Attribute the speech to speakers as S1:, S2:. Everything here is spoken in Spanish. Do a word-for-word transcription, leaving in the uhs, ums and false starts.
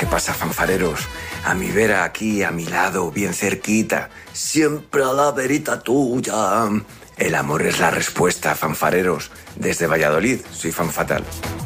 S1: ¿Qué pasa, fanfareros? A mi vera aquí, a mi lado, bien cerquita, siempre a la verita tuya. El amor es la respuesta, fanfareros. Desde Valladolid, soy Fan Fatal.